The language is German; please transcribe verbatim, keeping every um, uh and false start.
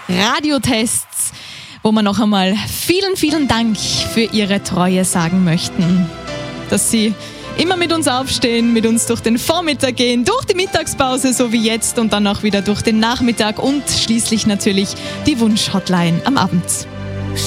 Radiotests, wo wir noch einmal vielen, vielen Dank für Ihre Treue sagen möchten. Dass Sie immer mit uns aufstehen, mit uns durch den Vormittag gehen, durch die Mittagspause, so wie jetzt, und dann auch wieder durch den Nachmittag und schließlich natürlich die Wunsch-Hotline am Abend.